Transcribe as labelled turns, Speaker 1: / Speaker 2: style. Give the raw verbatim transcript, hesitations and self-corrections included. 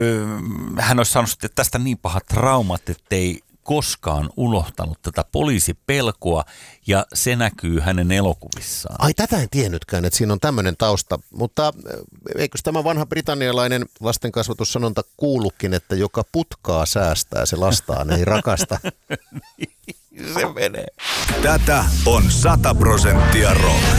Speaker 1: öö, hän olisi saanut tästä niin pahat traumat, ettei koskaan unohtanut tätä poliisipelkoa, ja se näkyy hänen elokuvissaan.
Speaker 2: Ai, tätä en tiennytkään, että siinä on tämmöinen tausta, mutta eikö tämä vanha britannialainen lastenkasvatussanonta kuulukin, että joka putkaa säästää, se lastaan ei rakasta?
Speaker 1: Se menee.
Speaker 3: Tätä on sata prosenttia rock.